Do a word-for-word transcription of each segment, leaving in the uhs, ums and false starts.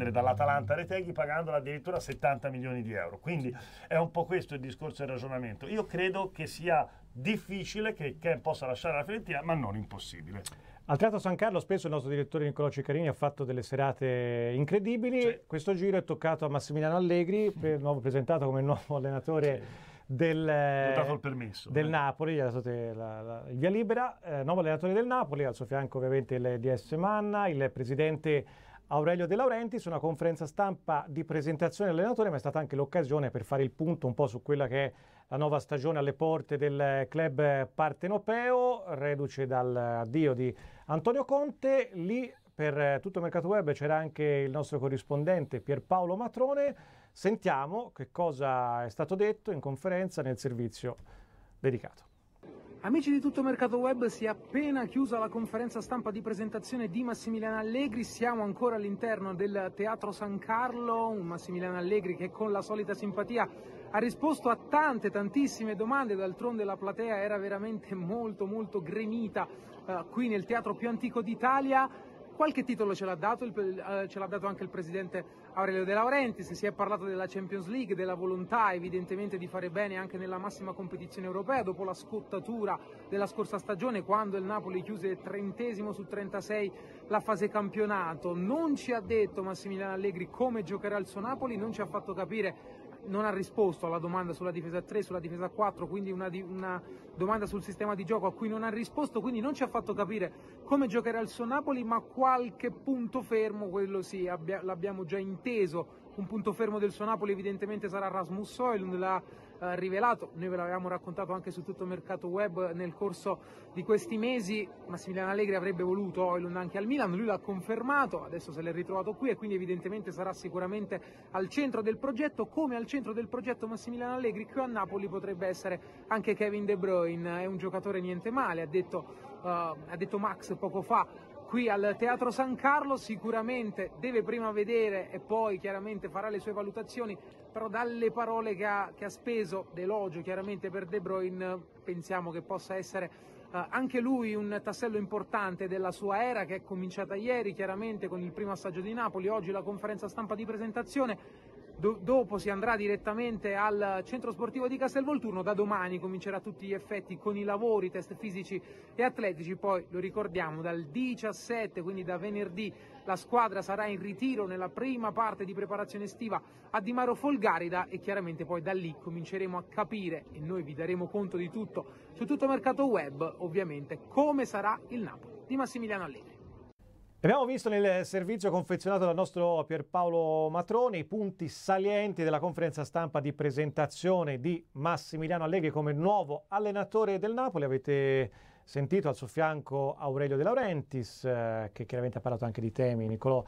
prendere dall'Atalanta Retegui pagandolo addirittura settanta milioni di euro. Quindi è un po' questo il discorso e il ragionamento. Io credo che sia difficile che Ken possa lasciare la Fiorentina, ma non impossibile. Al Teatro San Carlo spesso il nostro direttore Niccolò Ciccarini ha fatto delle serate incredibili. Sì. Questo giro è toccato a Massimiliano Allegri, per, nuovo presentato come nuovo allenatore sì. del, dato il permesso, del eh. Napoli, gli ha dato la, la, il via libera, eh, nuovo allenatore del Napoli, al suo fianco ovviamente il D S Manna, il presidente Aurelio De Laurentiis. Una conferenza stampa di presentazione dell'allenatore, ma è stata anche l'occasione per fare il punto un po' su quella che è la nuova stagione alle porte del club partenopeo, reduce dall'addio di Antonio Conte. Lì per tutto il mercato web c'era anche il nostro corrispondente Pierpaolo Matrone. Sentiamo che cosa è stato detto in conferenza nel servizio dedicato. Amici di Tutto Mercato Web, si è appena chiusa la conferenza stampa di presentazione di Massimiliano Allegri. Siamo ancora all'interno del Teatro San Carlo, un Massimiliano Allegri che con la solita simpatia ha risposto a tante, tantissime domande. D'altronde la platea era veramente molto, molto gremita eh, qui nel teatro più antico d'Italia. Qualche titolo ce l'ha dato, il, eh, ce l'ha dato anche il presidente Aurelio De Laurentiis. Si è parlato della Champions League, della volontà evidentemente di fare bene anche nella massima competizione europea dopo la scottatura della scorsa stagione, quando il Napoli chiuse trentesimo su trentasei la fase campionato. Non ci ha detto Massimiliano Allegri come giocherà il suo Napoli, non ci ha fatto capire, non ha risposto alla domanda sulla difesa tre, sulla difesa quattro, quindi una, una domanda sul sistema di gioco a cui non ha risposto, quindi non ci ha fatto capire come giocherà il suo Napoli, ma qualche punto fermo, quello sì, abbia, l'abbiamo già inteso. Un punto fermo del suo Napoli evidentemente sarà Rasmus Højlund, l'ha eh, rivelato, noi ve l'avevamo raccontato anche su Tutto Mercato Web nel corso di questi mesi. Massimiliano Allegri avrebbe voluto Højlund anche al Milan, lui l'ha confermato, adesso se l'è ritrovato qui e quindi evidentemente sarà sicuramente al centro del progetto, come al centro del progetto Massimiliano Allegri qui a Napoli potrebbe essere anche Kevin De Bruyne. È un giocatore niente male, ha detto, uh, ha detto Max poco fa qui al Teatro San Carlo. Sicuramente deve prima vedere e poi chiaramente farà le sue valutazioni, però dalle parole che ha, che ha speso, d'elogio chiaramente per De Bruyne, pensiamo che possa essere uh, anche lui un tassello importante della sua era, che è cominciata ieri chiaramente con il primo assaggio di Napoli. Oggi la conferenza stampa di presentazione. Do- dopo si andrà direttamente al centro sportivo di Castelvolturno. Da domani comincerà a tutti gli effetti con i lavori, test fisici e atletici. Poi lo ricordiamo, dal diciassette, quindi da venerdì, la squadra sarà in ritiro nella prima parte di preparazione estiva a Di Maro Folgarida e chiaramente poi da lì cominceremo a capire, e noi vi daremo conto di tutto su Tutto Mercato Web, ovviamente, come sarà il Napoli di Massimiliano Allegri. Abbiamo visto nel servizio confezionato dal nostro Pierpaolo Matrone i punti salienti della conferenza stampa di presentazione di Massimiliano Allegri come nuovo allenatore del Napoli. Avete sentito al suo fianco Aurelio De Laurentiis, eh, che chiaramente ha parlato anche di temi, Niccolò,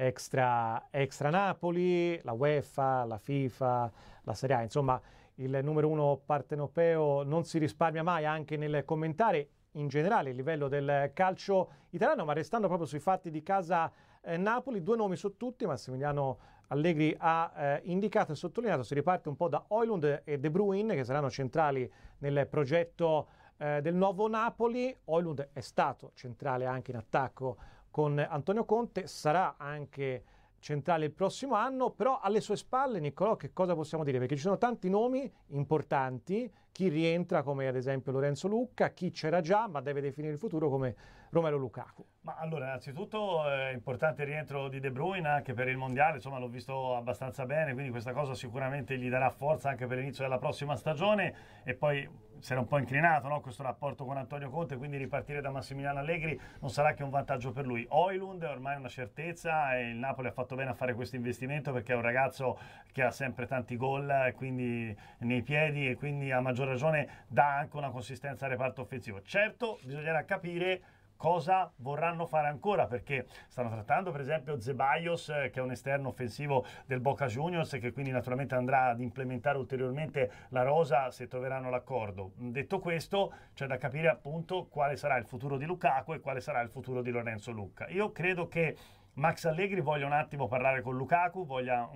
extra, extra Napoli, la UEFA, la FIFA, la Serie A. Insomma, il numero uno partenopeo non si risparmia mai anche nel commentare in generale il livello del calcio italiano, ma restando proprio sui fatti di casa eh, Napoli, due nomi su tutti Massimiliano Allegri ha eh, indicato e sottolineato. Si riparte un po' da Højlund e De Bruyne, che saranno centrali nel progetto eh, del nuovo Napoli. Højlund è stato centrale anche in attacco con Antonio Conte, sarà anche centrale il prossimo anno, però alle sue spalle, Niccolò, che cosa possiamo dire? Perché ci sono tanti nomi importanti, chi rientra come ad esempio Lorenzo Lucca, chi c'era già ma deve definire il futuro come Romelu Lukaku. Ma allora, innanzitutto è importante il rientro di De Bruyne anche per il mondiale, insomma l'ho visto abbastanza bene, quindi questa cosa sicuramente gli darà forza anche per l'inizio della prossima stagione. E poi si era un po' incrinato, no, questo rapporto con Antonio Conte, quindi ripartire da Massimiliano Allegri non sarà che un vantaggio per lui. Højlund è ormai una certezza e il Napoli ha fatto bene a fare questo investimento perché è un ragazzo che ha sempre tanti gol e quindi nei piedi, e quindi a maggior ragione dà anche una consistenza al reparto offensivo. Certo, bisognerà capire cosa vorranno fare ancora, perché stanno trattando per esempio Ceballos, eh, che è un esterno offensivo del Boca Juniors e che quindi naturalmente andrà ad implementare ulteriormente la rosa se troveranno l'accordo. Detto questo, c'è da capire appunto quale sarà il futuro di Lukaku e quale sarà il futuro di Lorenzo Lucca. Io credo che Max Allegri voglia un attimo parlare con Lukaku, voglia un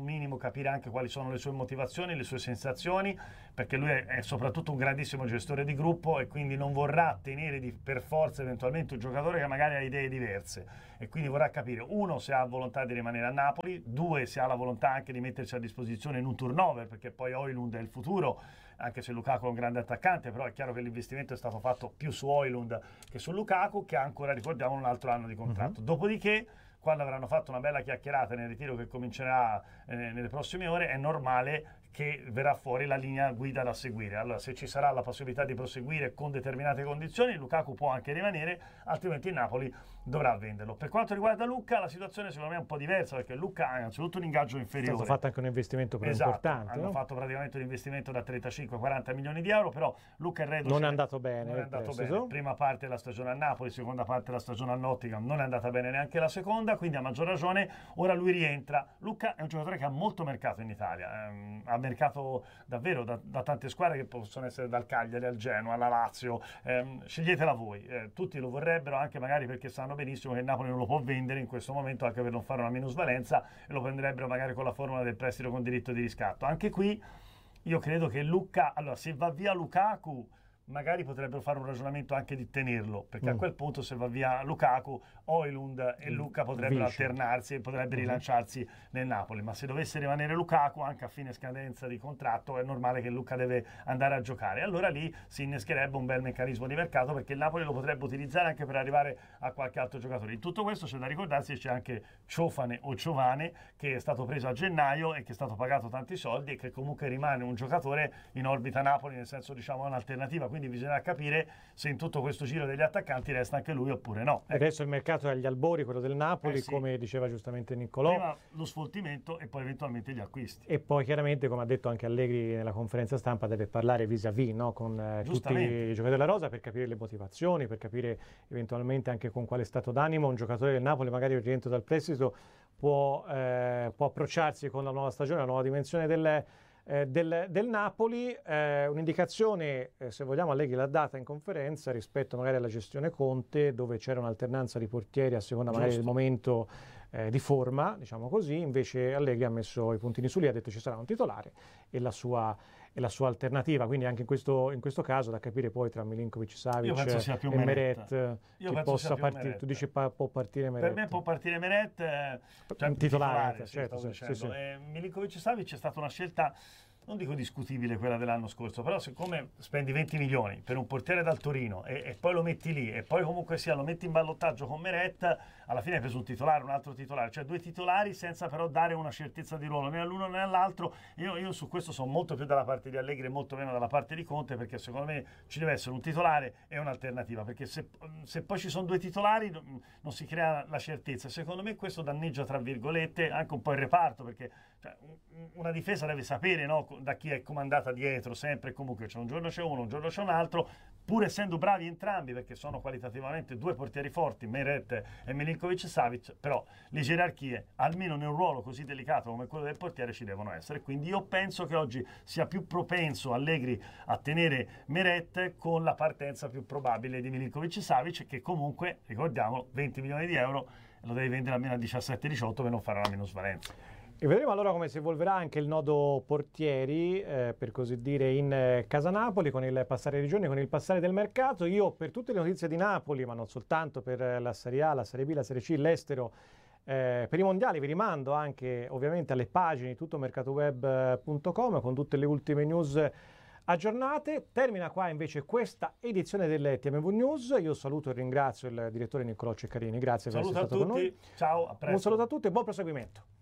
un minimo capire anche quali sono le sue motivazioni, le sue sensazioni, perché lui è, è soprattutto un grandissimo gestore di gruppo e quindi non vorrà tenere di, per forza eventualmente un giocatore che magari ha idee diverse, e quindi vorrà capire, uno, se ha volontà di rimanere a Napoli, due, se ha la volontà anche di mettersi a disposizione in un turnover, perché poi Højlund è il futuro, anche se Lukaku è un grande attaccante, però è chiaro che l'investimento è stato fatto più su Højlund che su Lukaku, che ha ancora, ricordiamo, un altro anno di contratto. Uh-huh. Dopodiché, quando avranno fatto una bella chiacchierata nel ritiro che comincerà eh, nelle prossime ore, è normale che verrà fuori la linea guida da seguire. Allora, se ci sarà la possibilità di proseguire con determinate condizioni, Lukaku può anche rimanere, altrimenti il Napoli dovrà venderlo. Per quanto riguarda Lucca, la situazione secondo me è un po' diversa, perché Lucca ha innanzitutto un ingaggio inferiore. È stato fatto anche un investimento più esatto, importante. Hanno no? fatto praticamente un investimento da trentacinque a quaranta milioni di euro, però Lucca è reduce. Non è andato bene. Non è andato bene. Prima parte della stagione a Napoli, seconda parte della stagione a Nottingham, non è andata bene neanche la seconda, quindi a maggior ragione ora lui rientra. Lucca è un giocatore che ha molto mercato in Italia, ehm, ha mercato davvero da, da tante squadre che possono essere dal Cagliari al Genoa, alla Lazio, ehm, sceglietela voi, eh, tutti lo vorrebbero, anche magari perché sanno benissimo che il Napoli non lo può vendere in questo momento, anche per non fare una minusvalenza, e lo prenderebbero magari con la formula del prestito con diritto di riscatto. Anche qui io credo che Lucca, allora se va via Lukaku magari potrebbero fare un ragionamento anche di tenerlo, perché mm. a quel punto se va via Lukaku, Højlund e Lucca potrebbero Vice. alternarsi e potrebbero mm-hmm. rilanciarsi nel Napoli, ma se dovesse rimanere Lukaku anche a fine scadenza di contratto è normale che Lucca deve andare a giocare, allora lì si innescherebbe un bel meccanismo di mercato, perché il Napoli lo potrebbe utilizzare anche per arrivare a qualche altro giocatore. In tutto questo c'è da ricordarsi che c'è anche Ciofane o Ciovane, che è stato preso a gennaio e che è stato pagato tanti soldi e che comunque rimane un giocatore in orbita Napoli, nel senso, diciamo, un'alternativa. Quindi bisognerà capire se in tutto questo giro degli attaccanti resta anche lui oppure no. Ecco. Adesso il mercato è agli albori, quello del Napoli, eh sì. come diceva giustamente Niccolò. Prima lo sfoltimento e poi eventualmente gli acquisti. E poi chiaramente, come ha detto anche Allegri nella conferenza stampa, deve parlare vis-à-vis, no? con eh, tutti i giocatori della rosa, per capire le motivazioni, per capire eventualmente anche con quale stato d'animo un giocatore del Napoli, magari rientro dal prestito, può, eh, può approcciarsi con la nuova stagione, la nuova dimensione del Eh, del, del Napoli. Eh, un'indicazione, eh, se vogliamo, Allegri l'ha data in conferenza rispetto magari alla gestione Conte, dove c'era un'alternanza di portieri a seconda Giusto. magari del momento eh, di forma, diciamo così. Invece Allegri ha messo i puntini su lì, ha detto ci sarà un titolare e la sua, e la sua alternativa, quindi anche in questo, in questo caso da capire poi tra Milinkovic-Savic e Meret, Meret che possa partire. Tu dici pa- può partire Meret? Per me può partire Meret, eh, cioè, titolare, titolare, certo, sì, sì, sì. eh, Milinkovic-Savic è stata una scelta, non dico discutibile quella dell'anno scorso, però siccome spendi venti milioni per un portiere dal Torino e, e poi lo metti lì e poi comunque sia lo metti in ballottaggio con Meret, alla fine hai preso un titolare, un altro titolare, cioè due titolari senza però dare una certezza di ruolo né all'uno né all'altro. Io, io su questo sono molto più dalla parte di Allegri e molto meno dalla parte di Conte, perché secondo me ci deve essere un titolare e un'alternativa, perché se, se poi ci sono due titolari non si crea la certezza. Secondo me questo danneggia, tra virgolette, anche un po' il reparto, perché cioè, una difesa deve sapere, no, da chi è comandata dietro sempre e comunque, c'è un giorno c'è uno, un giorno c'è un altro, pur essendo bravi entrambi, perché sono qualitativamente due portieri forti, Meret e Milinkovic-Savic, però le gerarchie, almeno in un ruolo così delicato come quello del portiere, ci devono essere. Quindi io penso che oggi sia più propenso Allegri a tenere Meret, con la partenza più probabile di Milinkovic-Savic, che comunque, ricordiamolo, venti milioni di euro lo devi vendere almeno a diciassette diciotto per non fare una minusvalenza. E vedremo allora come si evolverà anche il nodo portieri, eh, per così dire, in eh, casa Napoli, con il passare dei giorni, con il passare del mercato. Io, per tutte le notizie di Napoli, ma non soltanto, per eh, la Serie A, la Serie B, la Serie C, l'estero, eh, per i mondiali, vi rimando anche ovviamente alle pagine di tuttomercatoweb punto com con tutte le ultime news aggiornate. Termina qua invece questa edizione delle T M V News. Io saluto e ringrazio il direttore Niccolò Ceccarini. Grazie per essere stato con noi. Ciao, a presto. Un saluto a tutti e buon proseguimento.